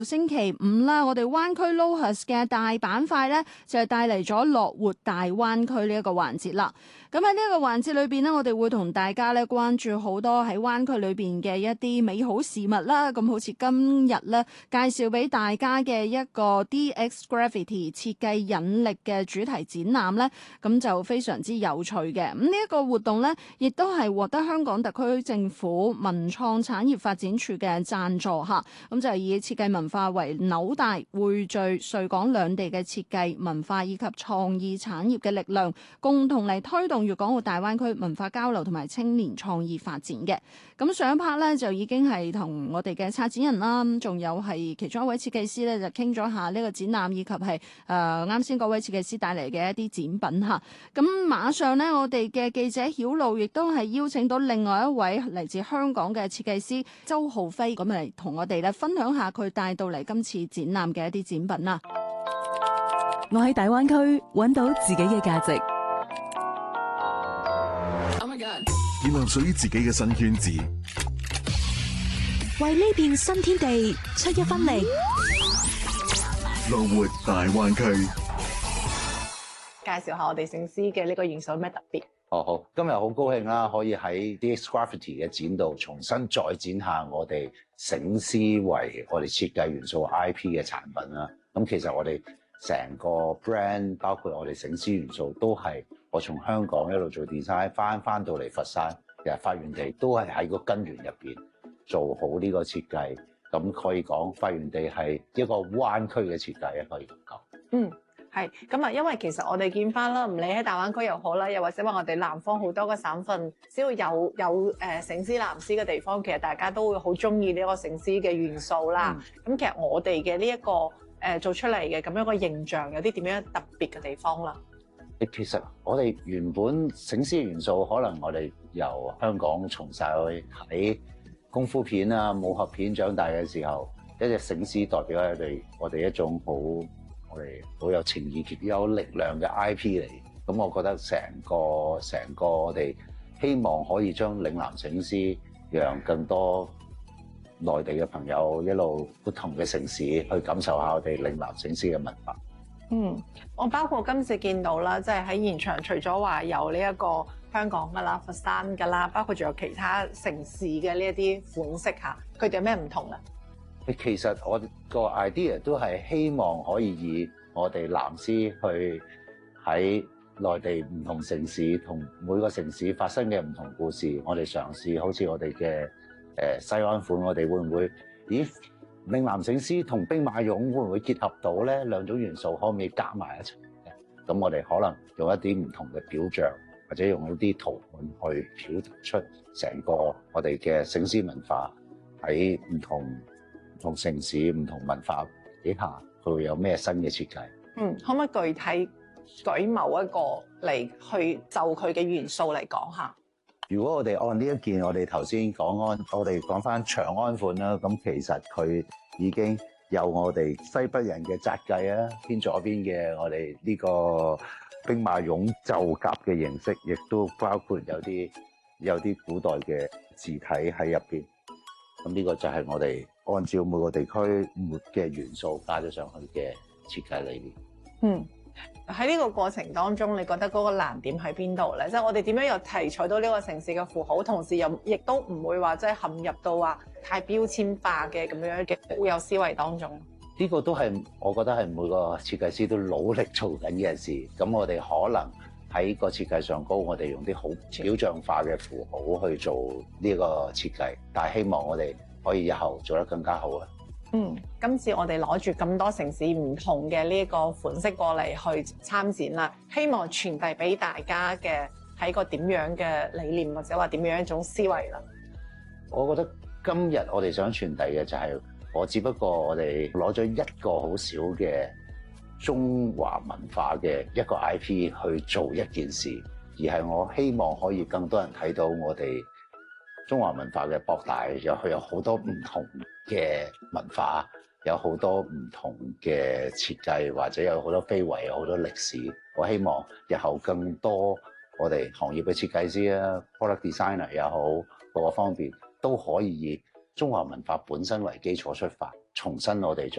星期五啦，我哋灣區 LOHUS 嘅大板塊咧，就係帶嚟咗樂活大灣區呢一個環節啦。咁喺呢一個環節裏邊呢，我哋會同大家咧關注好多喺灣區裏邊嘅一啲美好事物啦。咁好似今日咧介紹俾大家嘅一個 DX Gravity 設計引力嘅主題展覽咧，咁就非常之有趣嘅。咁呢一個活動咧，亦都係獲得香港特區政府文創產業發展處嘅贊助嚇。咁就係以設計文化為紐帶，匯聚穗港兩地嘅設計文化以及創意產業嘅力量，共同嚟推動粵港澳大灣區文化交流同埋青年創意發展嘅。咁上一 part 咧就已經係同我哋嘅策展人啦，仲有係其中一位設計師咧就傾咗下呢個展覽以及係啱先嗰位設計師帶嚟嘅一啲展品嚇。咁馬上呢，我哋嘅記者曉露亦都係邀請到另外一位嚟自香港嘅設計師周浩輝，咁嚟同我哋咧分享下佢帶到嚟今次展覽嘅一啲展品啦。 我喺大灣區揾到自己嘅價值， 建立屬於自己嘅新圈子， 為呢片新天地出一分力。 樂活大灣區， 介紹下我哋醒獅嘅呢個元素有咩特別？ 好，今日好高興啦，可以喺 DX Gravity 嘅展度重新再展下我哋醒獅為我哋設計元素 IP 嘅產品啦。咁其實我哋成個 brand 包括我哋醒獅元素都係我從香港一路做 design 翻到嚟佛山，其實發源地都係喺個根源入邊做好呢個設計。咁可以講發源地係一個灣區嘅設計，可以咁講。 係咁啊，因為其實我哋見翻啦，唔理喺大灣區又好啦，又或者話我哋南方好多個省份，只要有醒獅藍獅嘅地方，其實大家都會好中意呢個醒獅嘅元素啦。咁其實我哋嘅呢一個做出嚟嘅咁樣個形象，有啲點樣特別嘅地方啦？ 其實我哋原本醒獅元素，可能我哋由香港從細去睇功夫片啊、武俠片長大嘅時候，一隻醒獅代表我哋一種我哋好有情義、極有力量嘅 IP 嚟。咁我覺得成個我哋希望可以將嶺南醒獅，讓更多內地嘅朋友一路不同嘅城市去感受下我哋嶺南醒獅嘅文化。 我包括今次見到啦，即係喺現場，除咗話有呢一個香港噶啦、佛山噶啦，包括仲有其他城市嘅呢一啲款式嚇，佢哋有咩唔同咧？ 其實我個 idea 都係希望可以以我哋藍獅去喺內地唔同城市同每個城市發生嘅唔同故事，我哋嘗試好似我哋嘅西安款，我哋會唔會嶺南醒獅同兵馬俑會唔會結合到咧？兩種元素可唔可以夾埋一齊咧？咁我哋可能用一啲唔同嘅表象，或者用一啲圖案去表達出成個我哋嘅醒獅文化喺唔同城市、唔同文化底下，佢會有咩新嘅設計？ 可唔可以具體舉某一個嚟去就佢嘅元素嚟講下？ 如果我哋按呢一件，我哋頭先我哋講翻長安款啦，咁其實佢已經有我哋西北人嘅札計啊，偏左邊嘅我哋呢個兵馬俑袖甲嘅形式，亦都包括有啲古代嘅字體喺入邊。咁呢個就係我哋按照每個地區嘅元素加咗上去嘅設計理念。 喺呢個過程當中，你覺得嗰個難點喺邊度咧？即係我哋點樣又提取到呢個城市嘅符號，同時又亦都唔會話即係陷入到話太標籤化嘅咁樣嘅固有思維當中。 呢個都係我覺得係每個設計師都努力做緊嘅事。咁我哋可能喺個設計上高，我哋用啲好表象化嘅符號去做呢個設計，但係希望我哋可以日後做得更加好啊！ 今次我哋攞住咁多城市唔同嘅呢個款式過嚟去參展啦，希望傳遞俾大家嘅係個點樣嘅理念，或者話點樣一種思維啦。 我覺得今日我哋想傳遞嘅就係，只不過我哋攞咗一個好少嘅中華文化嘅一個 IP 去做一件事，而係我希望可以更多人睇到我哋中華文化嘅博大，佢有好多唔同嘅文化，有好多唔同嘅設計，或者有好多非遺，有好多歷史。我希望日後更多我哋行業嘅設計師啊 product designer 也好，各個方面都可以以中華文化本身為基礎出發， 重新我哋將